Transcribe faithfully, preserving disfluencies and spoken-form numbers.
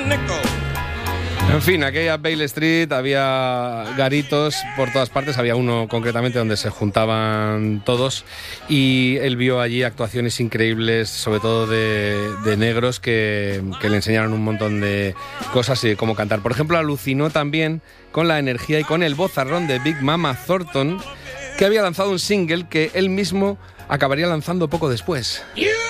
En fin, aquella Bale Street había garitos por todas partes, había uno concretamente donde se juntaban todos y él vio allí actuaciones increíbles, sobre todo de, de negros que, que le enseñaron un montón de cosas y de cómo cantar. Por ejemplo, alucinó también con la energía y con el vozarrón de Big Mama Thornton, que había lanzado un single que él mismo acabaría lanzando poco después. Yeah.